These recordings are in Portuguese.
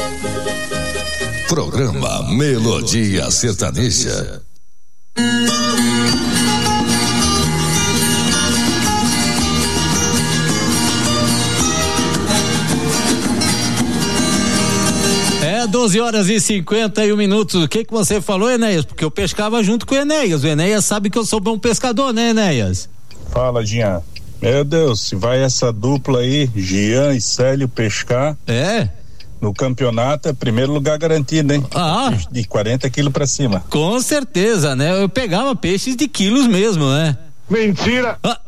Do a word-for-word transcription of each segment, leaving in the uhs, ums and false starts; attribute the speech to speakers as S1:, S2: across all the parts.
S1: Programa Melodia Sertaneja.
S2: É doze horas e cinquenta e um minutos. O que que você falou, Enéas? Porque eu pescava junto com o Enéas. O Enéas sabe que eu sou bom pescador, né, Enéas?
S3: Fala, Jean. Meu Deus, se vai essa dupla aí, Jean e Célio pescar.
S2: É?
S3: No campeonato é primeiro lugar garantido, hein?
S2: Ah.
S3: De quarenta quilos pra cima.
S2: Com certeza, né? Eu pegava peixes de quilos mesmo, né?
S3: Mentira!
S2: Ah.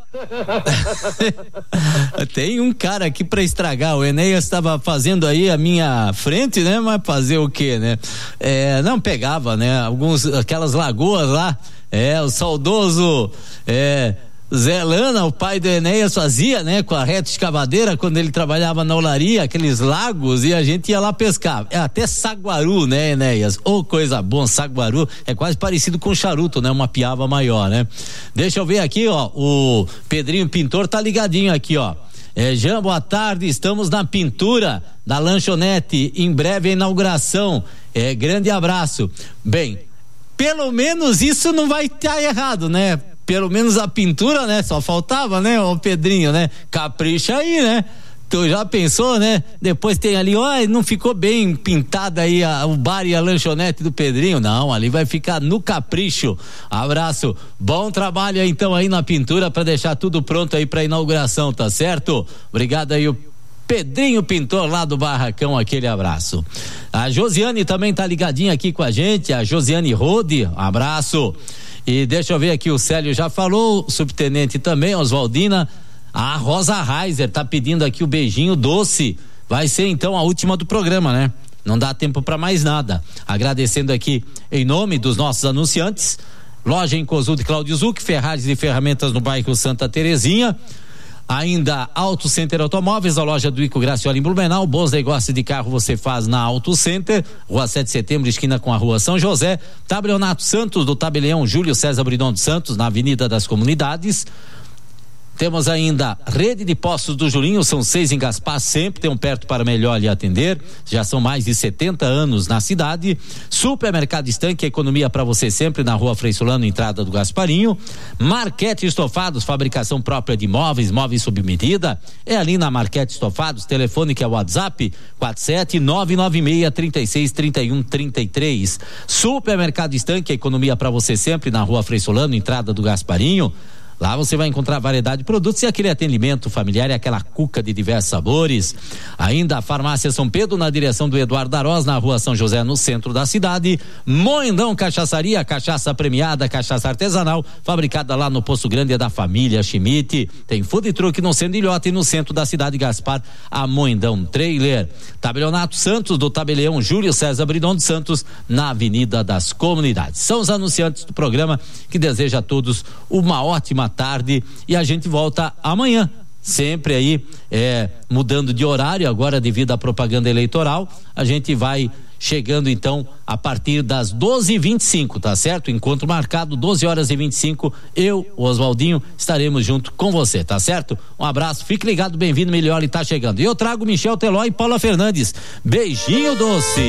S2: Tem um cara aqui pra estragar. O Enéas estava fazendo aí a minha frente, né? Mas fazer o quê, né? É, não pegava, né? Alguns, aquelas lagoas lá, é, o saudoso, é, Zé Lana, o pai do Enéas, fazia, né? Com a reta escavadeira, quando ele trabalhava na olaria, aqueles lagos, e a gente ia lá pescar. É até saguaru, né, Enéas? Ô, oh, coisa boa, saguaru é quase parecido com charuto, né? Uma piava maior, né? Deixa eu ver aqui, ó, o Pedrinho Pintor tá ligadinho aqui, ó. É, Jean, boa tarde, estamos na pintura da lanchonete, em breve a inauguração. É, grande abraço. Bem, pelo menos isso não vai estar errado, né? Pelo menos a pintura, né? Só faltava, né, o Pedrinho, né? Capricha aí, né? Tu já pensou, né? Depois tem ali, ó, não ficou bem pintada aí a, o bar e a lanchonete do Pedrinho. Não, ali vai ficar no capricho. Abraço, bom trabalho então aí na pintura para deixar tudo pronto aí pra inauguração, tá certo? Obrigado aí o Pedrinho Pintor lá do Barracão, aquele abraço. A Josiane também tá ligadinha aqui com a gente, a Josiane Rode, abraço. E deixa eu ver aqui, o Célio já falou, o subtenente também, Oswaldina. A Rosa Reiser tá pedindo aqui o beijinho doce. Vai ser então a última do programa, né? Não dá tempo para mais nada. Agradecendo aqui em nome dos nossos anunciantes, loja em Cosul de Cláudio Zuc, ferragens e ferramentas no bairro Santa Terezinha. Ainda Auto Center Automóveis, a loja do Ico Gracioli em Blumenau. Bons negócios de carro você faz na Auto Center, Rua sete de Setembro, esquina com a Rua São José. Tabelionato Santos, do Tabelião Júlio César Bridon dos Santos, na Avenida das Comunidades. Temos ainda Rede de Postos do Julinho, são seis em Gaspar, sempre tem um perto para melhor lhe atender. Já são mais de setenta anos na cidade. Supermercado Estanque, economia para você sempre na Rua Frei Solano, entrada do Gasparinho. Marquete Estofados, fabricação própria de móveis, móveis sob medida. É ali na Marquete Estofados, telefone que é o WhatsApp quatro sete nove nove seis, três seis, três um, três três. Supermercado Estanque, economia para você sempre na Rua Frei Solano, entrada do Gasparinho. Lá você vai encontrar variedade de produtos e aquele atendimento familiar e aquela cuca de diversos sabores. Ainda a Farmácia São Pedro, na direção do Eduardo Darós, na Rua São José, no centro da cidade. Moendão Cachaçaria, cachaça premiada, cachaça artesanal, fabricada lá no Poço Grande, é da família Schmidt. Tem food truck no Centro de Ilhota e no centro da cidade Gaspar, a Moendão Trailer. Tabelionato Santos, do Tabelião Júlio César Bridon dos Santos, na Avenida das Comunidades. São os anunciantes do programa que deseja a todos uma ótima tarde e a gente volta amanhã, sempre aí é, mudando de horário agora devido à propaganda eleitoral. A gente vai chegando então a partir das doze e vinte e cinco, tá certo? Encontro marcado doze horas e vinte e cinco. Eu, o Oswaldinho, estaremos junto com você, tá certo? Um abraço, fique ligado, bem-vindo, melhor, e tá chegando. E eu trago Michel Teló e Paula Fernandes. Beijinho doce.